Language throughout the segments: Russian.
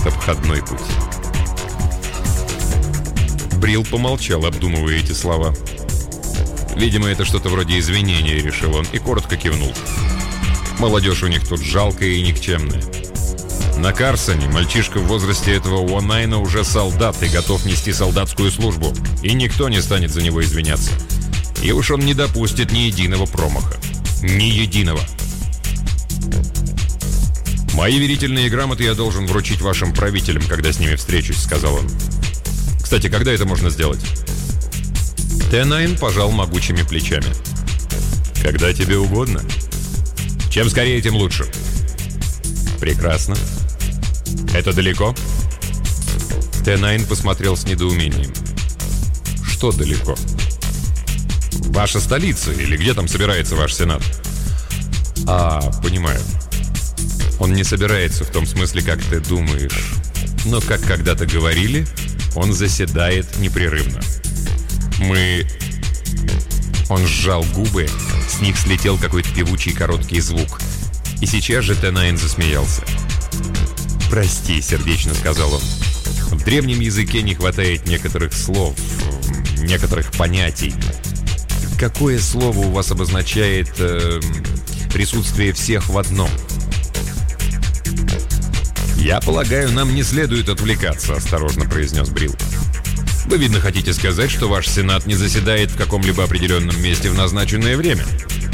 обходной путь. Брил помолчал, обдумывая эти слова. Видимо, это что-то вроде извинения, решил он, и коротко кивнул. Молодежь у них тут жалкая и никчемная. На Карсоне мальчишка в возрасте этого Уонайна уже солдат и готов нести солдатскую службу, и никто не станет за него извиняться. И уж он не допустит ни единого промаха. Ни единого. «Мои верительные грамоты я должен вручить вашим правителям, когда с ними встречусь», — сказал он. «Кстати, когда это можно сделать?» Т-9 пожал могучими плечами. «Когда тебе угодно. Чем скорее, тем лучше». «Прекрасно. Это далеко?» Т-9 посмотрел с недоумением. «Что далеко?» «Ваша столица, или где там собирается ваш сенат?» Понимаю. Он не собирается в том смысле, как ты думаешь. Но, как когда-то говорили, он заседает непрерывно. Он сжал губы, с них слетел какой-то певучий короткий звук. И сейчас же Т-9 засмеялся. «Прости», — сердечно сказал он. «В древнем языке не хватает некоторых слов, некоторых понятий. Какое слово у вас обозначает присутствие всех в одном?» «Я полагаю, нам не следует отвлекаться», — осторожно произнес Брил. «Вы, видно, хотите сказать, что ваш сенат не заседает в каком-либо определенном месте в назначенное время?»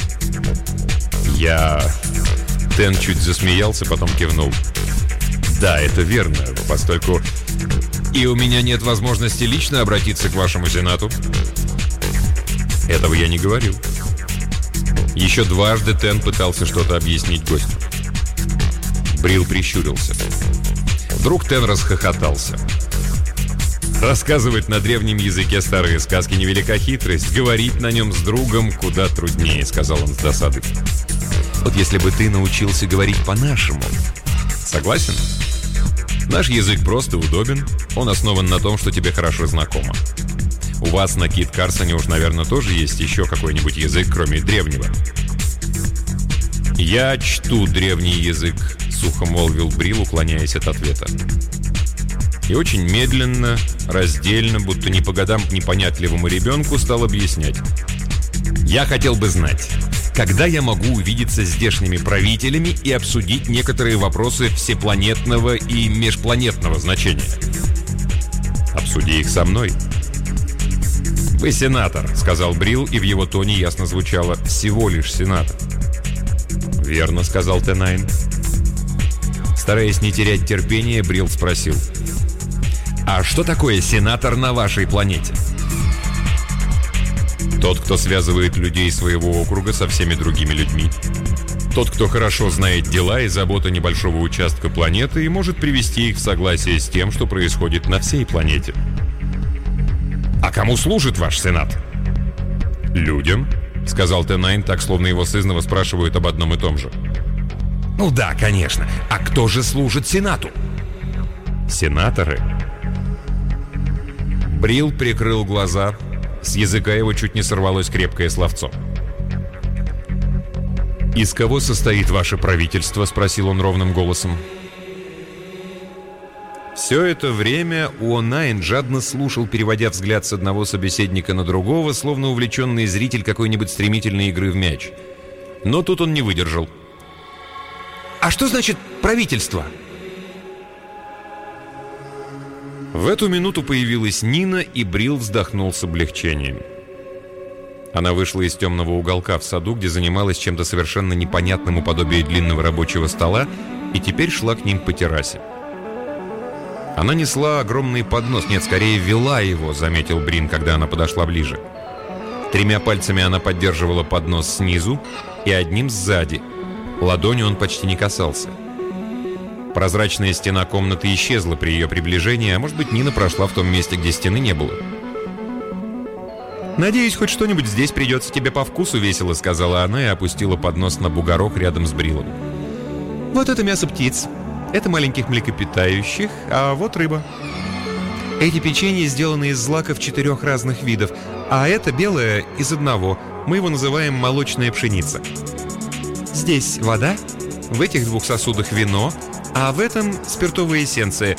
Тен чуть засмеялся, потом кивнул. «Да, это верно, поскольку и у меня нет возможности лично обратиться к вашему сенату». «Этого я не говорил». Еще дважды Тен пытался что-то объяснить гостю. Брил прищурился. Вдруг Тен расхохотался. «Рассказывать на древнем языке старые сказки невелика хитрость, говорить на нем с другом куда труднее», — сказал он с досадой. «Вот если бы ты научился говорить по-нашему». «Согласен? Наш язык просто удобен, он основан на том, что тебе хорошо знакомо. У вас на Кит-Карсоне уж, наверное, тоже есть еще какой-нибудь язык, кроме древнего». «Я чту древний язык», — сухо молвил Брил, уклоняясь от ответа. И очень медленно, раздельно, будто не по годам непонятливому ребенку, стал объяснять. «Я хотел бы знать, когда я могу увидеться с здешними правителями и обсудить некоторые вопросы всепланетного и межпланетного значения?» «Обсуди их со мной». «Вы сенатор», — сказал Брил, и в его тоне ясно звучало «всего лишь сенатор». «Верно», — сказал Т-9. Стараясь не терять терпения, Брил спросил: «А что такое сенатор на вашей планете?» «Тот, кто связывает людей своего округа со всеми другими людьми. Тот, кто хорошо знает дела и заботы небольшого участка планеты и может привести их в согласие с тем, что происходит на всей планете». «А кому служит ваш сенат?» «Людям», — сказал Т-9, так, словно его сызнова спрашивают об одном и том же. «Ну да, конечно. А кто же служит сенату?» «Сенаторы». Брил прикрыл глаза. С языка его чуть не сорвалось крепкое словцо. «Из кого состоит ваше правительство?» — спросил он ровным голосом. Все это время Уонайн жадно слушал, переводя взгляд с одного собеседника на другого, словно увлеченный зритель какой-нибудь стремительной игры в мяч. Но тут он не выдержал. «А что значит правительство?» В эту минуту появилась Нина, и Брил вздохнул с облегчением. Она вышла из темного уголка в саду, где занималась чем-то совершенно непонятным у подобия длинного рабочего стола, и теперь шла к ним по террасе. Она несла огромный поднос, нет, скорее вела его, заметил Брин, когда она подошла ближе. 3 пальцами она поддерживала поднос снизу и одним сзади. Ладонью он почти не касался. Прозрачная стена комнаты исчезла при ее приближении, а может быть, Нина прошла в том месте, где стены не было. «Надеюсь, хоть что-нибудь здесь придется тебе по вкусу», — весело сказала она и опустила поднос на бугорок рядом с Брилом. «Вот это мясо птиц, это маленьких млекопитающих, а вот рыба. Эти печенья сделаны из злаков 4 разных видов, а это белое из одного. Мы его называем молочная пшеница. Здесь вода, в этих 2 сосудах вино, а в этом спиртовая эссенция.